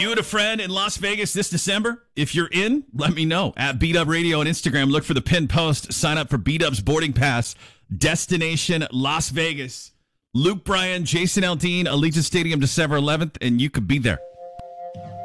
You and a friend in Las Vegas this December? If you're in, let me know. At Beat Up Radio on Instagram, look for the pinned post. Sign up for Beat Up's boarding pass. Destination Las Vegas. Luke Bryan, Jason Aldean, Allegiant Stadium, December 11th, and you could be there.